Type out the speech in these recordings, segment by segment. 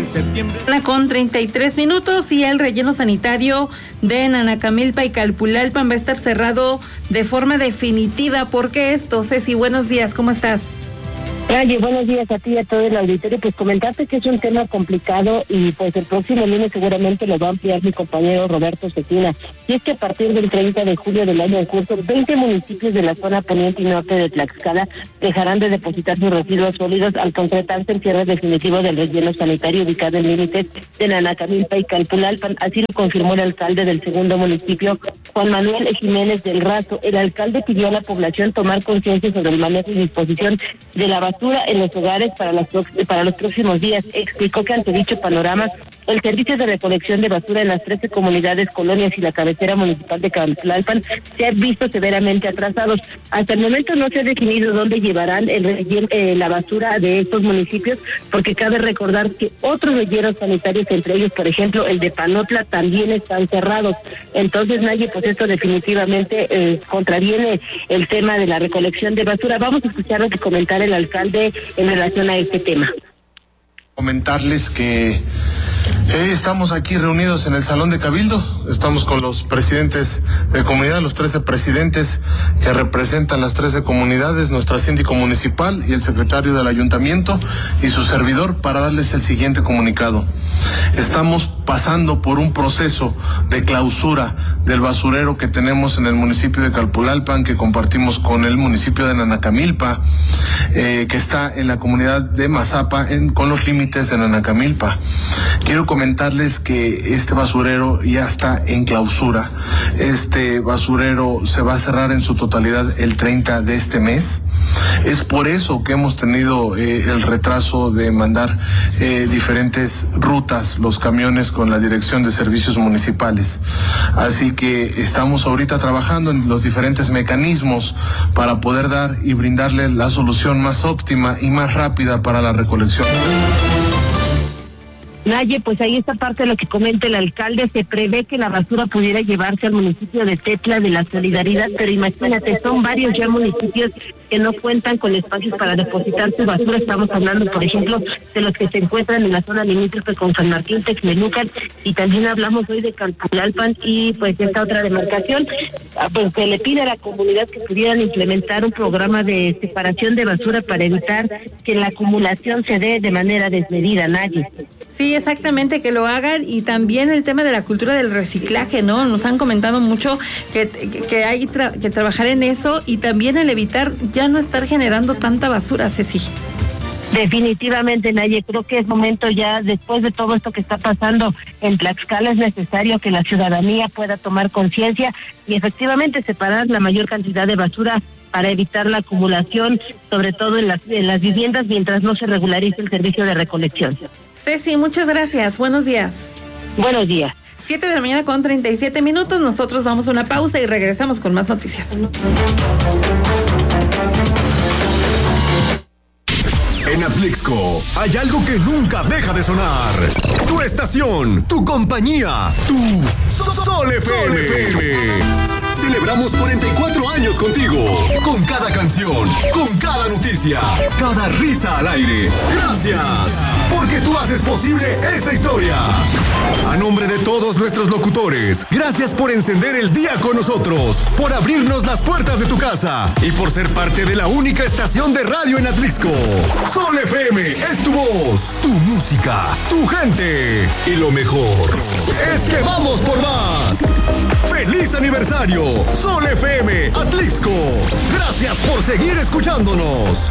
en septiembre. Con 33 minutos y el relleno sanitario de Nanacamilpa y Calpulalpan va a estar cerrado de forma definitiva. ¿Por qué esto? Ceci, buenos días, ¿cómo estás? Oye, buenos días a ti y a todo el auditorio. Pues comentarte que es un tema complicado y pues el próximo lunes seguramente lo va a ampliar mi compañero Roberto Cetina. Y es que a partir del 30 de julio del año en curso, 20 municipios de la zona poniente y norte de Tlaxcala dejarán de depositar sus residuos sólidos al concretarse el cierre definitivo del relleno sanitario ubicado en límites de Nanacamilpa y Calpulalpan. Así lo confirmó el alcalde del segundo municipio, Juan Manuel Jiménez del Razo. El alcalde pidió a la población tomar conciencia sobre el manejo y disposición de la basura en los hogares para los próximos días. Explicó que ante dicho panorama, el servicio de recolección de basura en las 13 comunidades, colonias y la cabecera municipal de Calpulalpan se han visto severamente atrasados. Hasta el momento no se ha definido dónde llevarán la basura de estos municipios, porque cabe recordar que otros rellenos sanitarios, entre ellos, por ejemplo, el de Panotla, también están cerrados. Entonces, nadie, pues esto definitivamente contraviene el tema de la recolección de basura. Vamos a escuchar lo que comentara el alcalde en relación a este tema. Comentarles que estamos aquí reunidos en el Salón de Cabildo, estamos con los presidentes de comunidad, los 13 presidentes que representan las 13 comunidades, nuestra síndico municipal y el secretario del ayuntamiento y su servidor para darles el siguiente comunicado. Estamos pasando por un proceso de clausura del basurero que tenemos en el municipio de Calpulalpan, que compartimos con el municipio de Nanacamilpa, que está en la comunidad de Mazapa, con los límites de Nanacamilpa. Quiero comentarles que este basurero ya está en clausura. Este basurero se va a cerrar en su totalidad el 30 de este mes. Es por eso que hemos tenido el retraso de mandar diferentes rutas, los camiones con la Dirección de Servicios Municipales. Así que estamos ahorita trabajando en los diferentes mecanismos para poder dar y brindarle la solución más óptima y más rápida para la recolección. Naye, pues ahí está parte de lo que comenta el alcalde. Se prevé que la basura pudiera llevarse al municipio de Tetla de la Solidaridad, pero imagínate, son varios ya municipios que no cuentan con espacios para depositar su basura. Estamos hablando, por ejemplo, de los que se encuentran en la zona limítrofe con San Martín, Texmelucan, y también hablamos hoy de Calpulalpan y pues esta otra demarcación. Pues se le pide a la comunidad que pudieran implementar un programa de separación de basura para evitar que la acumulación se dé de manera desmedida, Naye. Sí, exactamente, que lo hagan, y también el tema de la cultura del reciclaje, ¿no? Nos han comentado mucho que hay que trabajar en eso, y también el evitar ya no estar generando tanta basura, Ceci. Definitivamente, Naye, creo que es momento ya, después de todo esto que está pasando en Tlaxcala, es necesario que la ciudadanía pueda tomar conciencia y efectivamente separar la mayor cantidad de basura para evitar la acumulación, sobre todo en las viviendas, mientras no se regularice el servicio de recolección. Ceci, muchas gracias. Buenos días. Buenos días. 7 de la mañana con 37 minutos. Nosotros vamos a una pausa y regresamos con más noticias. En Atlixco hay algo que nunca deja de sonar. Tu estación, tu compañía, tu Sol FM. Celebramos 44 años contigo, con cada canción, con cada noticia, cada risa al aire. Gracias, porque tú haces posible esta historia. A nombre de todos nuestros locutores, gracias por encender el día con nosotros, por abrirnos las puertas de tu casa y por ser parte de la única estación de radio en Atlixco. Sol FM es tu voz, tu música, tu gente. Y lo mejor es que vamos por más. ¡Feliz aniversario, Sol FM Atlixco! Gracias por seguir escuchándonos.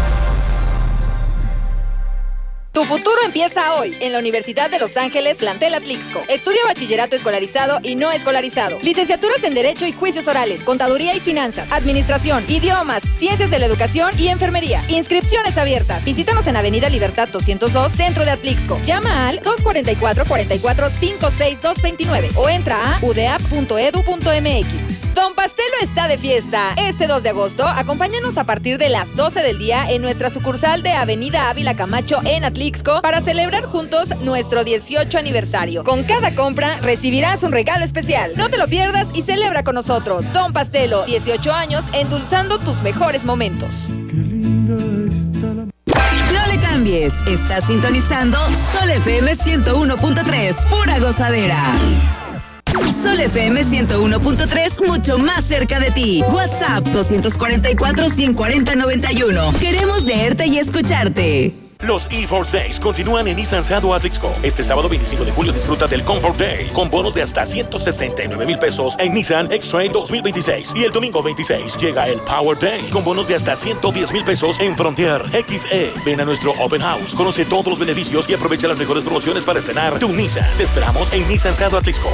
Tu futuro empieza hoy en la Universidad de Los Ángeles, plantel Atlixco. Estudia bachillerato escolarizado y no escolarizado, licenciaturas en Derecho y Juicios Orales, Contaduría y Finanzas, Administración, Idiomas, Ciencias de la Educación y Enfermería. Inscripciones abiertas. Visítanos en Avenida Libertad 202, Centro de Atlixco. Llama al 244-44-56229 o entra a udap.edu.mx. Don Pastelo está de fiesta. Este 2 de agosto, acompáñanos a partir de las 12 del día en nuestra sucursal de Avenida Ávila Camacho en Atlixco para celebrar juntos nuestro 18 aniversario. Con cada compra recibirás un regalo especial. No te lo pierdas y celebra con nosotros. Don Pastelo, 18 años endulzando tus mejores momentos. No le cambies. cambies. Estás sintonizando Sol FM 101.3, pura gozadera. Sol FM 101.3, mucho más cerca de ti. WhatsApp 244-140-91. Queremos leerte y escucharte. Los eForce Days continúan en Nissan Sado Atlixco. Este sábado 25 de julio disfruta del Comfort Day con bonos de hasta 169,000 pesos en Nissan X-Trail 2026. Y el domingo 26 llega el Power Day con bonos de hasta 110,000 pesos en Frontier XE. Ven a nuestro Open House, conoce todos los beneficios y aprovecha las mejores promociones para estrenar tu Nissan. Te esperamos en Nissan Sado Atlixco.